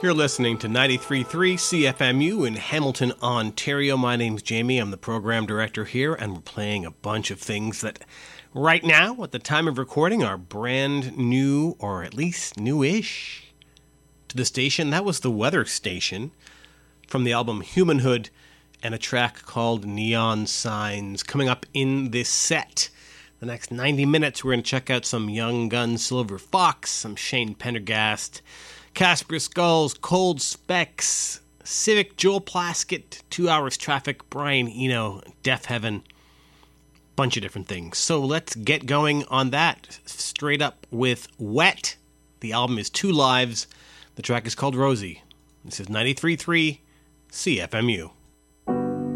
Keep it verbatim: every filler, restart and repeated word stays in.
You're listening to ninety-three point three C F M U in Hamilton, Ontario. My name's Jamie. I'm the program director here, and we're playing a bunch of things that right now, at the time of recording, are brand new, or at least new-ish, to the station. That was the Weather Station from the album Humanhood, and a track called Neon Signs. Coming up in this set, the next ninety minutes, we're going to check out some Young Guns, Silver Fox, some Shane Pendergast, Casper Skulls, Cold Specs, Civic, Joel Plaskett, Two Hours Traffic, Brian Eno, Deaf Heaven, bunch of different things. So let's get going on that straight up with Wet. The album is Two Lives. The track is called Rosie. This is ninety-three point three C F M U.